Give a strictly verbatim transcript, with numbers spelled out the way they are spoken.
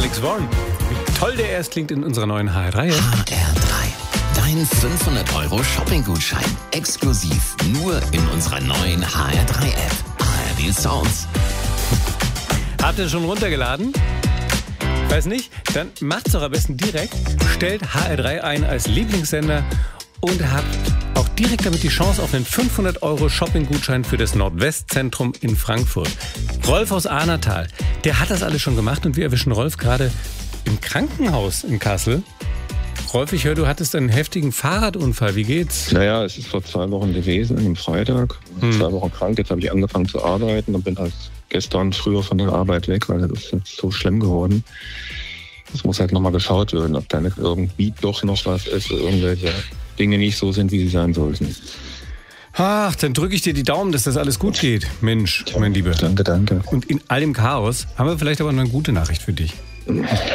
Felix Warren. Wie toll der erst klingt in unserer neuen H R-Reihe. H R drei. Dein fünfhundert Euro Shopping-Gutschein. Exklusiv nur in unserer neuen H R drei App. H R D Sounds. Habt ihr schon runtergeladen? Weiß nicht? Dann macht's doch am besten direkt. Stellt H R drei ein als Lieblingssender und habt auch direkt damit die Chance auf einen fünfhundert Euro Shopping-Gutschein für das Nordwestzentrum in Frankfurt. Rolf aus Ahnertal, der hat das alles schon gemacht und wir erwischen Rolf gerade im Krankenhaus in Kassel. Rolf, ich höre, du hattest einen heftigen Fahrradunfall. Wie geht's? Naja, es ist vor zwei Wochen gewesen, am Freitag. Hm. Zwei Wochen krank, jetzt habe ich angefangen zu arbeiten und bin halt gestern früher von der Arbeit weg, weil das ist jetzt so schlimm geworden. Es muss halt nochmal geschaut werden, ob da nicht irgendwie doch noch was ist, irgendwelche Dinge nicht so sind, wie sie sein sollten. Ach, dann drücke ich dir die Daumen, dass das alles gut geht. Mensch, mein Lieber. Danke, danke. Und in all dem Chaos haben wir vielleicht aber noch eine gute Nachricht für dich.